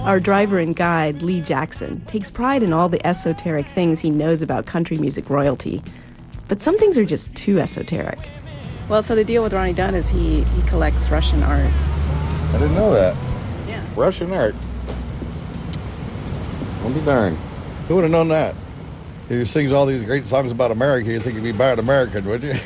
Our driver and guide, Lee Jackson, takes pride in all the esoteric things he knows about country music royalty. But some things are just too esoteric. Well, so the deal with Ronnie Dunn is he collects Russian art. I didn't know that. Yeah. Russian art. I'll be darned. Who would have known that? He sings all these great songs about America. You'd think he'd be bad American, would you?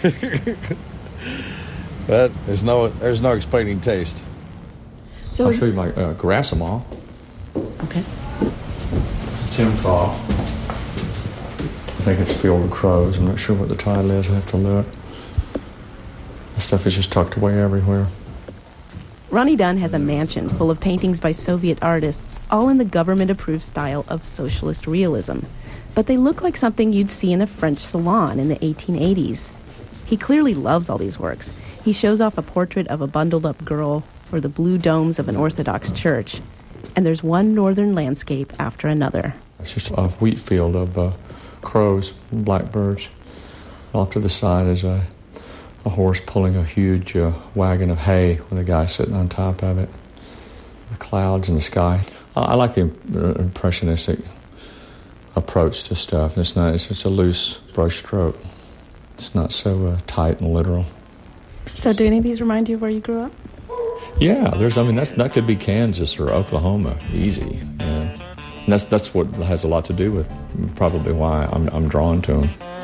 But there's no explaining taste. So I'll show you my Gerasimov. Okay. It's a Tim Thaw. I think it's Field of Crows. I'm not sure what the title is. I have to look. The stuff is just tucked away everywhere. Ronnie Dunn has a mansion full of paintings by Soviet artists, all in the government-approved style of socialist realism. But they look like something you'd see in a French salon in the 1880s. He clearly loves all these works. He shows off a portrait of a bundled-up girl or the blue domes of an Orthodox church. And there's one northern landscape after another. It's just a wheat field of crows and blackbirds. Off to the side is a horse pulling a huge wagon of hay with a guy sitting on top of it. The clouds in the sky. I like the impressionistic approach to stuff. It's a loose brush stroke. It's not so tight and literal. So do any of these remind you of where you grew up? Yeah, that could be Kansas or Oklahoma, easy. Yeah. And that's what has a lot to do with probably why I'm drawn to them.